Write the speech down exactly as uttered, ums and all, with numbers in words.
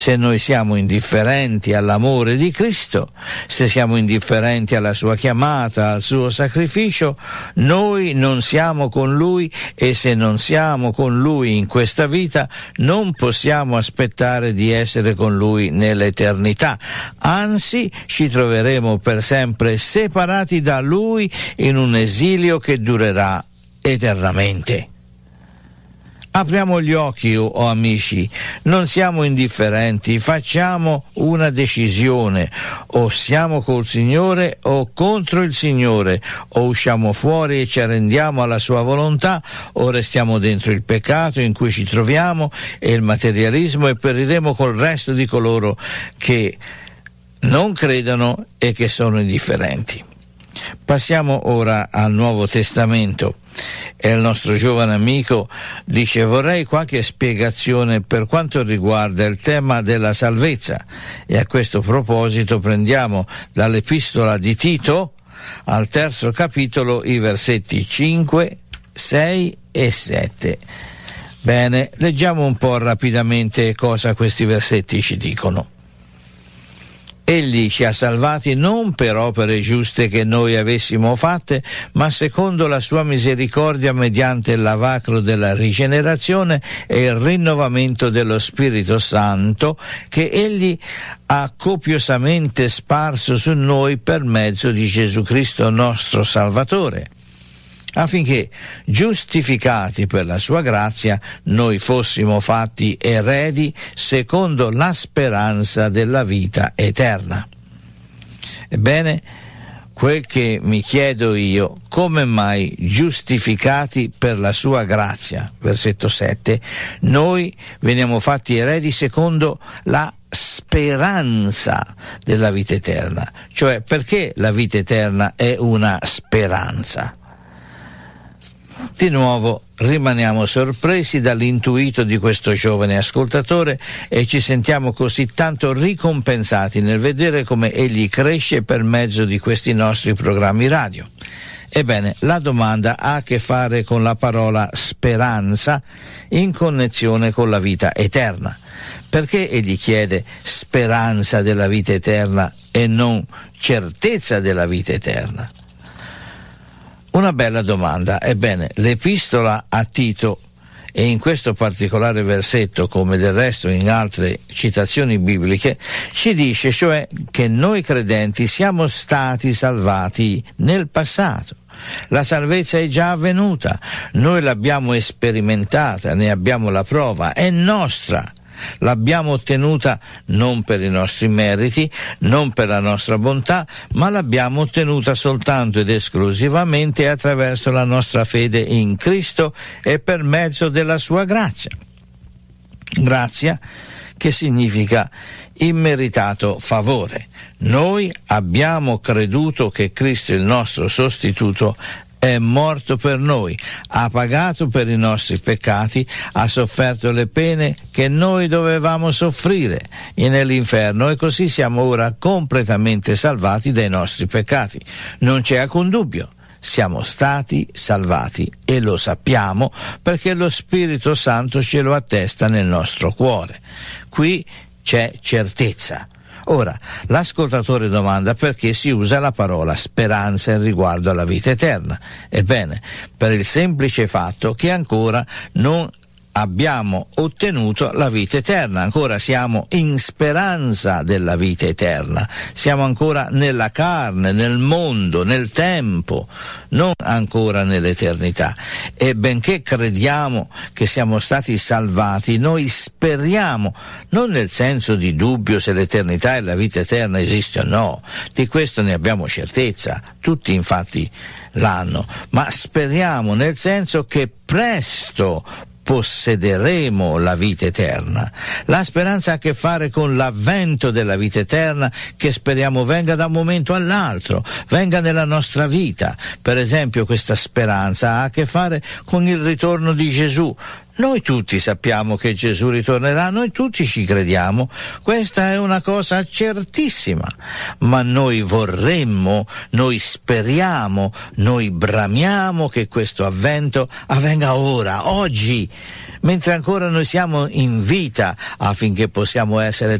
Se noi siamo indifferenti all'amore di Cristo, se siamo indifferenti alla sua chiamata, al suo sacrificio, noi non siamo con Lui, e se non siamo con Lui in questa vita, non possiamo aspettare di essere con Lui nell'eternità. Anzi, ci troveremo per sempre separati da Lui in un esilio che durerà eternamente. Apriamo gli occhi, o oh amici, non siamo indifferenti, facciamo una decisione: o siamo col Signore o contro il Signore, o usciamo fuori e ci arrendiamo alla sua volontà, o restiamo dentro il peccato in cui ci troviamo e il materialismo e periremo col resto di coloro che non credono e che sono indifferenti. Passiamo ora al Nuovo Testamento e il nostro giovane amico dice: vorrei qualche spiegazione per quanto riguarda il tema della salvezza, e a questo proposito prendiamo dall'epistola di Tito al terzo capitolo i versetti cinque, sei e sette. Bene, leggiamo un po' rapidamente cosa questi versetti ci dicono. Egli ci ha salvati non per opere giuste che noi avessimo fatte, ma secondo la sua misericordia, mediante il lavacro della rigenerazione e il rinnovamento dello Spirito Santo, che Egli ha copiosamente sparso su noi per mezzo di Gesù Cristo nostro Salvatore, affinché, giustificati per la sua grazia, noi fossimo fatti eredi secondo la speranza della vita eterna. Ebbene, quel che mi chiedo io: come mai giustificati per la sua grazia? Versetto sette. Noi veniamo fatti eredi secondo la speranza della vita eterna. Cioè, perché la vita eterna è una speranza? Di nuovo rimaniamo sorpresi dall'intuito di questo giovane ascoltatore e ci sentiamo così tanto ricompensati nel vedere come egli cresce per mezzo di questi nostri programmi radio. Ebbene, la domanda ha a che fare con la parola speranza in connessione con la vita eterna. Perché egli chiede speranza della vita eterna e non certezza della vita eterna? Una bella domanda. Ebbene, l'epistola a Tito, e in questo particolare versetto, come del resto in altre citazioni bibliche, ci dice cioè che noi credenti siamo stati salvati nel passato. La salvezza è già avvenuta, noi l'abbiamo sperimentata, ne abbiamo la prova, è nostra. L'abbiamo ottenuta non per i nostri meriti, non per la nostra bontà, ma l'abbiamo ottenuta soltanto ed esclusivamente attraverso la nostra fede in Cristo e per mezzo della sua grazia. Grazia che significa immeritato favore. Noi abbiamo creduto che Cristo, il nostro sostituto, è morto per noi, ha pagato per i nostri peccati, ha sofferto le pene che noi dovevamo soffrire nell'inferno, e così siamo ora completamente salvati dai nostri peccati. Non c'è alcun dubbio, siamo stati salvati e lo sappiamo perché lo Spirito Santo ce lo attesta nel nostro cuore. Qui c'è certezza. Ora, l'ascoltatore domanda perché si usa la parola speranza in riguardo alla vita eterna. Ebbene, per il semplice fatto che ancora non abbiamo ottenuto la vita eterna, ancora siamo in speranza della vita eterna, siamo ancora nella carne, nel mondo, nel tempo, non ancora nell'eternità. E benché crediamo che siamo stati salvati, noi speriamo, non nel senso di dubbio se l'eternità e la vita eterna esiste o no, di questo ne abbiamo certezza, tutti infatti l'hanno, ma speriamo nel senso che presto possederemo la vita eterna. La speranza ha a che fare con l'avvento della vita eterna, che speriamo venga da un momento all'altro, venga nella nostra vita. Per esempio, questa speranza ha a che fare con il ritorno di Gesù, Noi tutti sappiamo che Gesù ritornerà, noi tutti ci crediamo, questa è una cosa certissima, ma noi vorremmo, noi speriamo, noi bramiamo che questo avvento avvenga ora, oggi, mentre ancora noi siamo in vita, affinché possiamo essere